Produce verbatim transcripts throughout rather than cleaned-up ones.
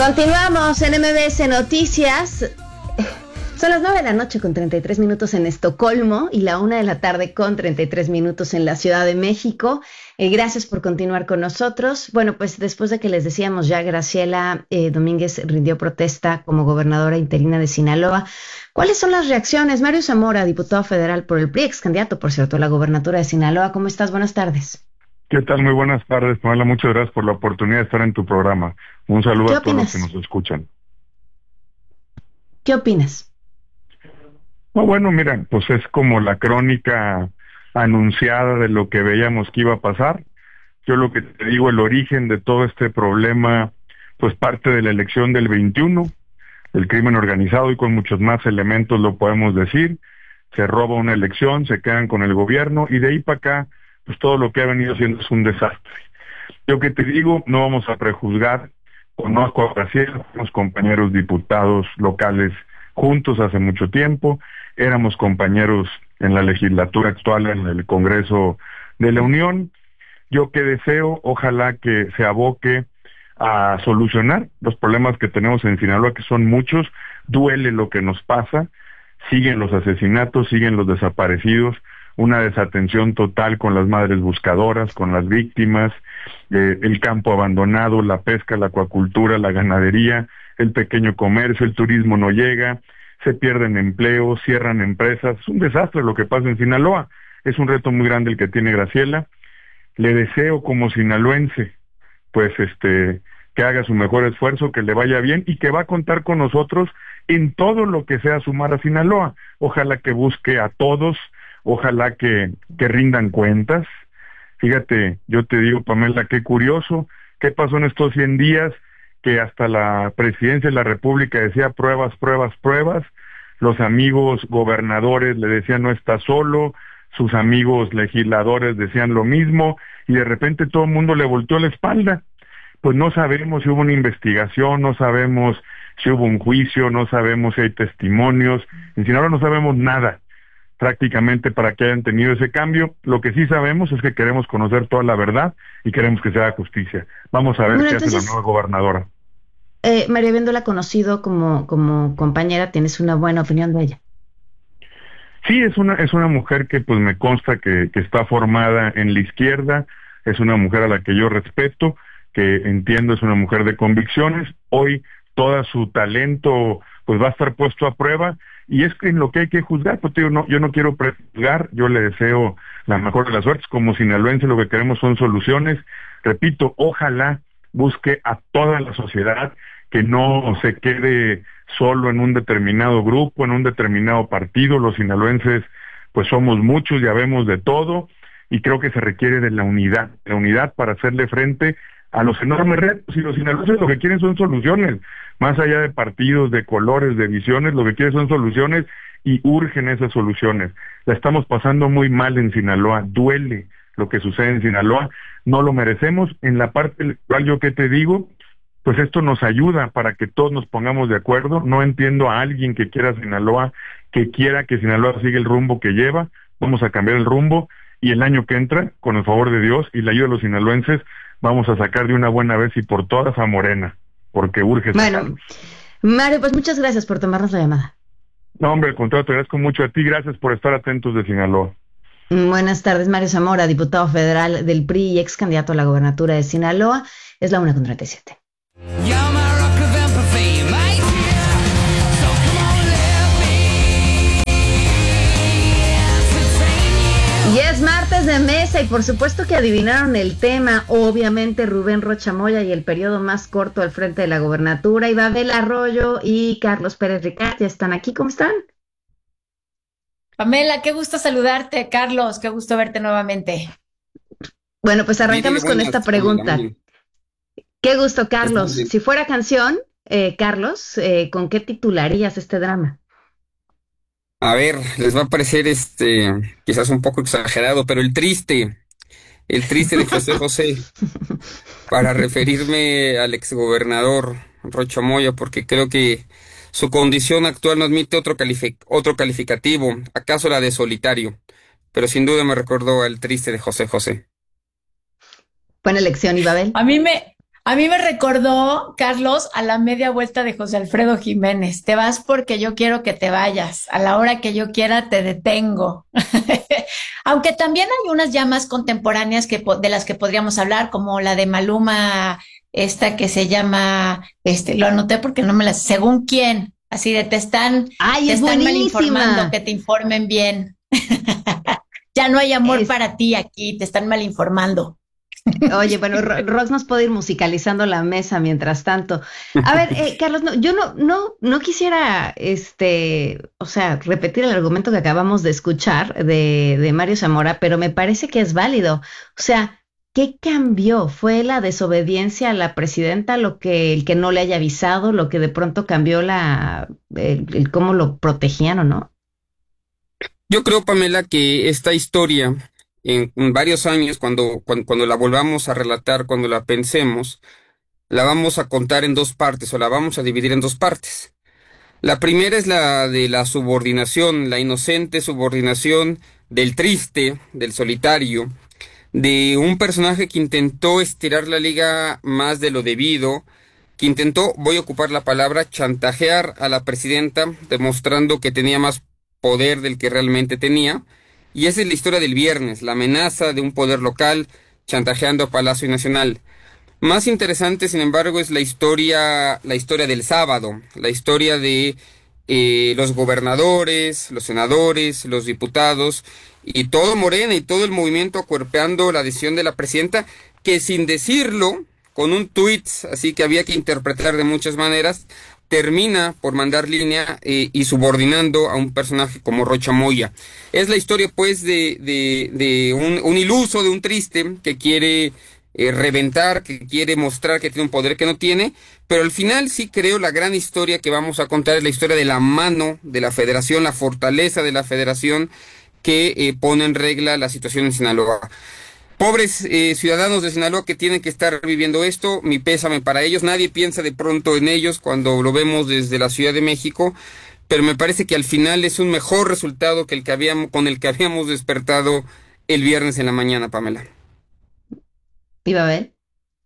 Continuamos en M B S Noticias. Son las nueve de la noche con treinta y tres minutos en Estocolmo y la una de la tarde con treinta y tres minutos en la Ciudad de México. Eh, gracias por continuar con nosotros. Bueno, pues después de que les decíamos ya, Graciela eh, Domínguez rindió protesta como gobernadora interina de Sinaloa. ¿Cuáles son las reacciones? Mario Zamora, diputado federal por el P R I, ex candidato, por cierto, a la gobernatura de Sinaloa. ¿Cómo estás? Buenas tardes. ¿Qué tal? Muy buenas tardes, Pamela. Muchas gracias por la oportunidad de estar en tu programa. Un saludo a todos los que nos escuchan. ¿Qué opinas? No, bueno, mira, pues es como la crónica anunciada de lo que veíamos que iba a pasar. Yo lo que te digo, el origen de todo este problema, pues parte de la elección del veintiuno, el crimen organizado y con muchos más elementos lo podemos decir. Se roba una elección, se quedan con el gobierno y de ahí para acá, pues todo lo que ha venido siendo es un desastre. Yo que te digo, no vamos a prejuzgar. Conozco a Graciela, somos compañeros diputados locales juntos hace mucho tiempo, éramos compañeros en la legislatura actual en el Congreso de la Unión. Yo que deseo, ojalá que se aboque a solucionar los problemas que tenemos en Sinaloa, que son muchos. Duele lo que nos pasa, siguen los asesinatos, siguen los desaparecidos, una desatención total con las madres buscadoras, con las víctimas, eh, el campo abandonado, la pesca, la acuacultura, la ganadería, el pequeño comercio, el turismo no llega, se pierden empleos, cierran empresas. Es un desastre lo que pasa en Sinaloa. Es un reto muy grande el que tiene Graciela. Le deseo como sinaloense, pues este, que haga su mejor esfuerzo, que le vaya bien y que va a contar con nosotros en todo lo que sea sumar a Sinaloa. Ojalá que busque a todos, ojalá que, que rindan cuentas. Fíjate, yo te digo, Pamela, qué curioso, qué pasó en estos cien días, que hasta la presidencia de la República decía pruebas, pruebas, pruebas, los amigos gobernadores le decían no está solo, sus amigos legisladores decían lo mismo, y de repente todo el mundo le volteó la espalda. Pues no sabemos si hubo una investigación, no sabemos si hubo un juicio, no sabemos si hay testimonios, en Sinaloa no sabemos nada prácticamente para que hayan tenido ese cambio. Lo que sí sabemos es que queremos conocer toda la verdad y queremos que se haga justicia. Vamos a ver bueno, qué entonces, hace la nueva gobernadora. Eh, María, habiéndola conocido como, como compañera, ¿tienes una buena opinión de ella? Sí, es una es una mujer que pues me consta que, que está formada en la izquierda, es una mujer a la que yo respeto, que entiendo es una mujer de convicciones. Hoy todo su talento pues va a estar puesto a prueba y es en lo que hay que juzgar. Pues, tío, no, yo no quiero prejuzgar, yo le deseo la mejor de las suertes. Como sinaloense lo que queremos son soluciones. Repito, ojalá busque a toda la sociedad, que no se quede solo en un determinado grupo, en un determinado partido. Los sinaloenses pues somos muchos, ya vemos de todo y creo que se requiere de la unidad, la unidad para hacerle frente a los enormes retos, y los sinaloenses lo que quieren son soluciones, más allá de partidos, de colores, de visiones, lo que quieren son soluciones y urgen esas soluciones. La estamos pasando muy mal en Sinaloa, duele lo que sucede en Sinaloa, no lo merecemos. En la parte electoral, yo qué te digo, pues esto nos ayuda para que todos nos pongamos de acuerdo. No entiendo a alguien que quiera Sinaloa, que quiera que Sinaloa siga el rumbo que lleva. Vamos a cambiar el rumbo y el año que entra, con el favor de Dios y la ayuda de los sinaloenses, vamos a sacar de una buena vez y por todas a Morena, porque urge sacarlos. Bueno, Mario, pues muchas gracias por tomarnos la llamada. No, hombre, al contrario, te agradezco mucho a ti. Gracias por estar atentos de Sinaloa. Buenas tardes, Mario Zamora, diputado federal del P R I y ex candidato a la gobernatura de Sinaloa. Es la una con treinta y siete. Y es martes de mesa y por supuesto que adivinaron el tema. Obviamente Rubén Rocha Moya y el periodo más corto al frente de la gobernatura. Y Babel Arroyo y Carlos Pérez Ricard ya están aquí. ¿Cómo están? Pamela, qué gusto saludarte. Carlos, qué gusto verte nuevamente. Bueno, pues arrancamos Mire, con esta pregunta. Amiga, qué gusto, Carlos. Si fuera canción, eh, Carlos, eh, ¿con qué titularías este drama? A ver, les va a parecer este quizás un poco exagerado, pero el triste, el triste de José José, para referirme al exgobernador Rocha Moya, porque creo que su condición actual no admite otro, calific- otro calificativo, acaso la de solitario, pero sin duda me recordó al triste de José José. Buena elección, Ibabel. A mí me, A mí me recordó, Carlos, a la media vuelta de José Alfredo Jiménez. Te vas porque yo quiero que te vayas. A la hora que yo quiera te detengo. Aunque también hay unas llamas contemporáneas que, po- de las que podríamos hablar, como la de Maluma, esta que se llama, este, lo anoté porque no me las, según quién, así de te están, ¡Ay, te es están mal informando, buenísima! que te informen bien. Ya no hay amor Es, para ti aquí, te están mal informando. Oye, bueno, Ro- Rox nos puede ir musicalizando la mesa mientras tanto. A ver, eh, Carlos, no, yo no, no, no quisiera, este, o sea, repetir el argumento que acabamos de escuchar de, de Mario Zamora, pero me parece que es válido. O sea, ¿qué cambió? ¿Fue la desobediencia a la presidenta lo que el que no le haya avisado, lo que de pronto cambió la, el, el cómo lo protegían o no? Yo creo, Pamela, que esta historia, en, en varios años, cuando, cuando, cuando la volvamos a relatar, cuando la pensemos, la vamos a contar en dos partes o la vamos a dividir en dos partes. La primera es la de la subordinación, la inocente subordinación del triste, del solitario, de un personaje que intentó estirar la liga más de lo debido, que intentó, voy a ocupar la palabra, chantajear a la presidenta, demostrando que tenía más poder del que realmente tenía. Y esa es la historia del viernes, la amenaza de un poder local chantajeando a Palacio Nacional. Más interesante, sin embargo, es la historia, la historia del sábado, la historia de eh, los gobernadores, los senadores, los diputados y todo Morena y todo el movimiento acuerpeando la decisión de la presidenta, que sin decirlo, con un tuit, así que había que interpretar de muchas maneras, termina por mandar línea eh, y subordinando a un personaje como Rocha Moya. Es la historia, pues, de, de, de un, un iluso, de un triste que quiere eh, reventar, que quiere mostrar que tiene un poder que no tiene, pero al final sí creo la gran historia que vamos a contar es la historia de la mano de la federación, la fortaleza de la federación que eh, pone en regla la situación en Sinaloa. Pobres eh, ciudadanos de Sinaloa que tienen que estar viviendo esto, mi pésame para ellos, nadie piensa de pronto en ellos cuando lo vemos desde la Ciudad de México, pero me parece que al final es un mejor resultado que el que habíamos, con el que habíamos despertado el viernes en la mañana, Pamela. ¿Iba a ver?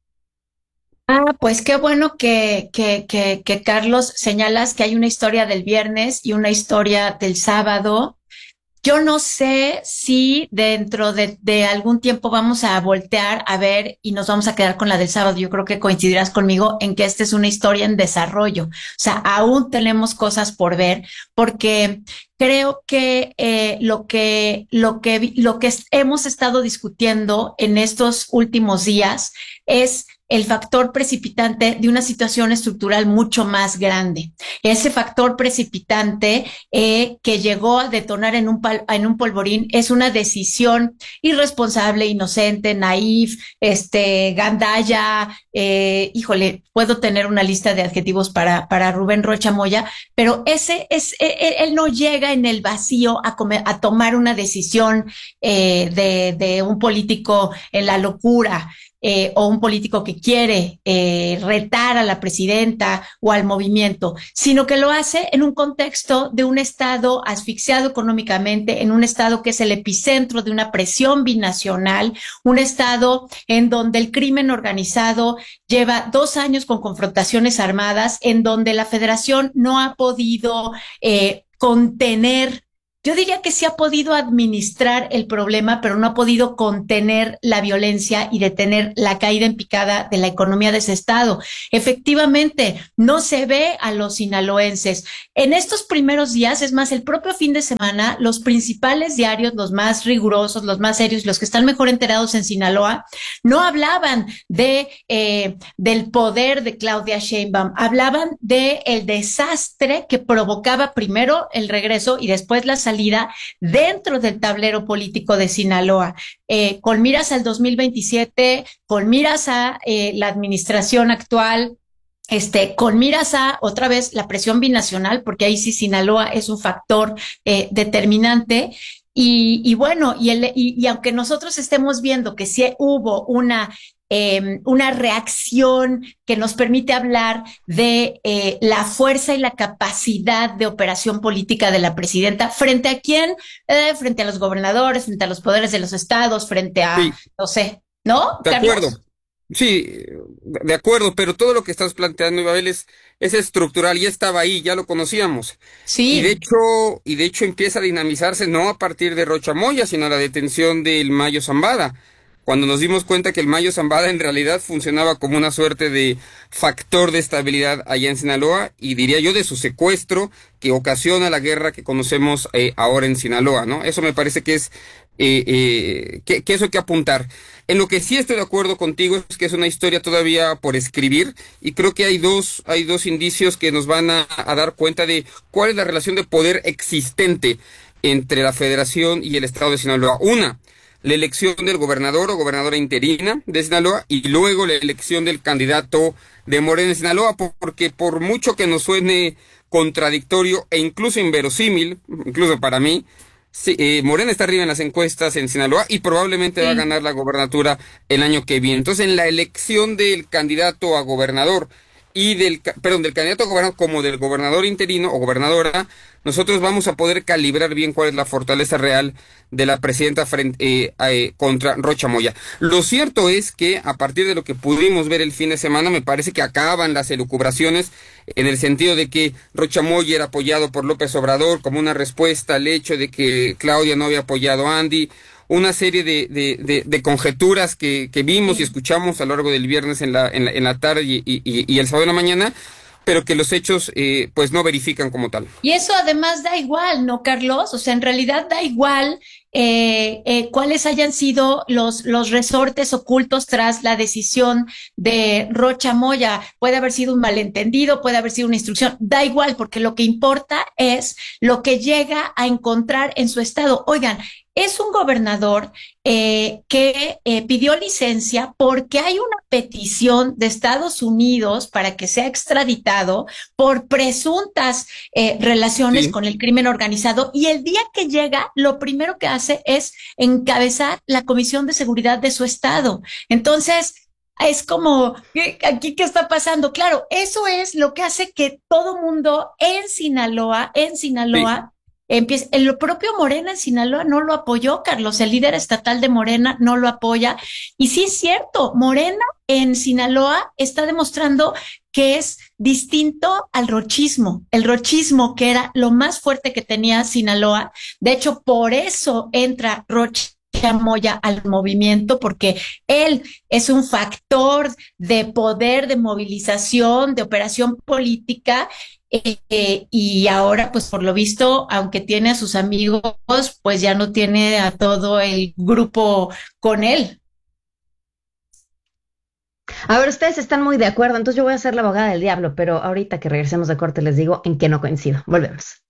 Ah, pues qué bueno que, que, que, que Carlos señalas que hay una historia del viernes y una historia del sábado. Yo no sé si dentro de, de algún tiempo vamos a voltear a ver y nos vamos a quedar con la del sábado. Yo creo que coincidirás conmigo en que esta es una historia en desarrollo. O sea, aún tenemos cosas por ver porque creo que eh, lo que lo que vi- lo que es- hemos estado discutiendo en estos últimos días es el factor precipitante de una situación estructural mucho más grande. Ese factor precipitante eh, que llegó a detonar en un, pal- en un polvorín es una decisión irresponsable, inocente, naif, este, gandalla, eh, híjole, puedo tener una lista de adjetivos para, para Rubén Rocha Moya, pero ese es, él, él no llega en el vacío a, comer, a tomar una decisión eh, de, de un político en la locura eh, o un político que quiere eh, retar a la presidenta o al movimiento, sino que lo hace en un contexto de un Estado asfixiado económicamente, en un Estado que es el epicentro de una presión binacional, un Estado en donde el crimen organizado lleva dos años con confrontaciones armadas, en donde la Federación no ha podido eh, contener. Yo diría que sí ha podido administrar el problema, pero no ha podido contener la violencia y detener la caída en picada de la economía de ese estado. Efectivamente, no se ve a los sinaloenses. En estos primeros días, es más, el propio fin de semana, los principales diarios, los más rigurosos, los más serios, los que están mejor enterados en Sinaloa, no hablaban de, eh, del poder de Claudia Sheinbaum, hablaban de el desastre que provocaba primero el regreso y después la salida dentro del tablero político de Sinaloa, eh, con miras al dos mil veintisiete, con miras a eh, la administración actual, este, con miras a otra vez la presión binacional, porque ahí sí Sinaloa es un factor eh, determinante. Y, y bueno, y, el, y, y aunque nosotros estemos viendo que sí hubo una eh, una reacción que nos permite hablar de eh, la fuerza y la capacidad de operación política de la presidenta. ¿Frente a quién? Eh, frente a los gobernadores, frente a los poderes de los estados, frente a, Sí, no sé, ¿no, de acuerdo. Carlos? Sí, de acuerdo, pero todo lo que estás planteando, Ibabel, es, es estructural, ya estaba ahí, ya lo conocíamos. Y de Sí, hecho, y de hecho empieza a dinamizarse no a partir de Rocha Moya, sino a la detención del Mayo Zambada, cuando nos dimos cuenta que el Mayo Zambada en realidad funcionaba como una suerte de factor de estabilidad allá en Sinaloa, y diría yo de su secuestro que ocasiona la guerra que conocemos eh, ahora en Sinaloa, ¿no? Eso me parece que es eh, eh, que, que eso hay que apuntar. En lo que sí estoy de acuerdo contigo es que es una historia todavía por escribir, y creo que hay dos, hay dos indicios que nos van a, a dar cuenta de cuál es la relación de poder existente entre la Federación y el Estado de Sinaloa. Una, la elección del gobernador o gobernadora interina de Sinaloa, y luego la elección del candidato de Morena en Sinaloa, porque por mucho que nos suene contradictorio e incluso inverosímil, incluso para mí, sí, eh, Morena está arriba en las encuestas en Sinaloa y probablemente va a sí. ganar la gobernatura el año que viene. Entonces, en la elección del candidato a gobernador y del, ca- perdón, del candidato a gobernador como del gobernador interino o gobernadora, nosotros vamos a poder calibrar bien cuál es la fortaleza real de la presidenta frente, eh, eh, contra Rocha Moya. Lo cierto es que a partir de lo que pudimos ver el fin de semana, me parece que acaban las elucubraciones en el sentido de que Rocha Moya era apoyado por López Obrador como una respuesta al hecho de que Claudia no había apoyado a Andy, una serie de, de, de, de conjeturas que, que vimos y Sí. escuchamos a lo largo del viernes en la, en la, en la tarde y, y, y el sábado en la mañana, pero que los hechos eh, pues no verifican como tal. Y eso además da igual, ¿no, Carlos? O sea, en realidad da igual eh, eh, cuáles hayan sido los, los resortes ocultos tras la decisión de Rocha Moya. Puede haber sido un malentendido, puede haber sido una instrucción, da igual, porque lo que importa es lo que llega a encontrar en su estado. Oigan, es un gobernador eh, que eh, pidió licencia porque hay una petición de Estados Unidos para que sea extraditado por presuntas eh, relaciones Sí. con el crimen organizado, y el día que llega, lo primero que hace es encabezar la Comisión de Seguridad de su estado. Entonces, es como, ¿qué, aquí qué está pasando? Claro, eso es lo que hace que todo mundo en Sinaloa, en Sí. Sinaloa, empiece, el propio Morena en Sinaloa no lo apoyó, Carlos, el líder estatal de Morena no lo apoya. Y sí es cierto, Morena en Sinaloa está demostrando que es distinto al rochismo, el rochismo que era lo más fuerte que tenía Sinaloa. De hecho, por eso entra Rocha Moya al movimiento, porque él es un factor de poder, de movilización, de operación política. Eh, eh, y ahora, pues por lo visto, aunque tiene a sus amigos, pues ya no tiene a todo el grupo con él. A ver, ustedes están muy de acuerdo, entonces yo voy a ser la abogada del diablo, pero ahorita que regresemos de corte les digo en qué no coincido. Volvemos.